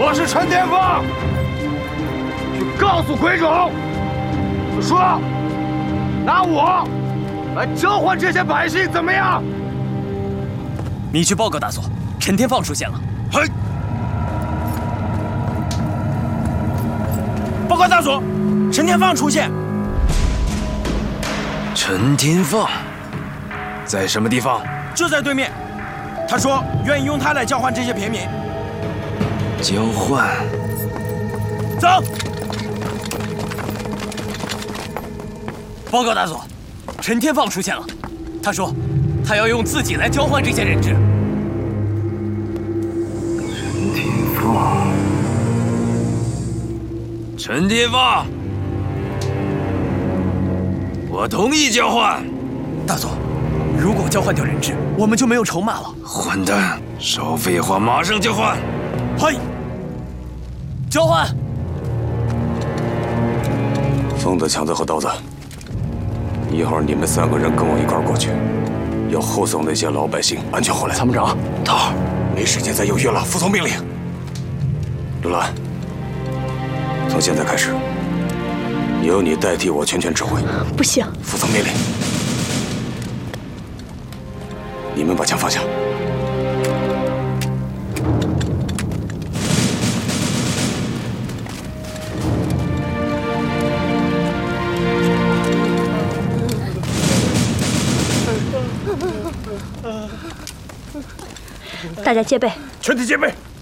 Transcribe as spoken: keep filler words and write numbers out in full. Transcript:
我是陈天凤，去告诉鬼冢，就说拿我来交换这些百姓，怎么样？ 你去报告大佐，陈天放出现了。 嘿， 报告大佐，陈天放出现。 陈天放在什么地方？ 就在对面。他说愿意用他来交换这些平民。 交换。 走。 报告大佐，陈天放出现了。他说，他要用自己来交换这些人质。 陈天放，陈天放，我同意交换。 大佐，如果交换掉人质，我们就没有筹码了。 混蛋，少废话，马上交换。 嘿，交换。 疯子、强子和刀子，一会儿你们三个人跟我一块儿过去，要护送那些老百姓安全回来。 参谋长， 头，没时间再犹豫了，服从命令。刘兰，从现在开始，由你代替我全权指挥。 不行， 服从命令。你们把枪放下。 大家戒备， 全体戒备。